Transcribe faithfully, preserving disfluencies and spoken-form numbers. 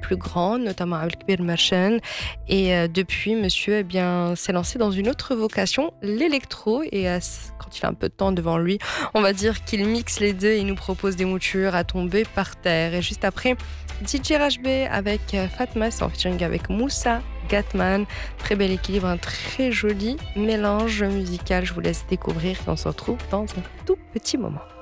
plus grandes, notamment avec Kbir Merchant. Et euh, depuis, monsieur eh bien, s'est lancé dans une autre vocation, l'électro. Et euh, quand il a un peu de temps devant lui, on va dire qu'il mixe les deux et il nous propose des moutures à tomber par terre. Et juste après, D J Raj B avec euh, Fatma, c'est en featuring avec Moussa Gatman. Très bel équilibre, un très joli mélange musical. Je vous laisse découvrir et on se retrouve dans un tout petit moment.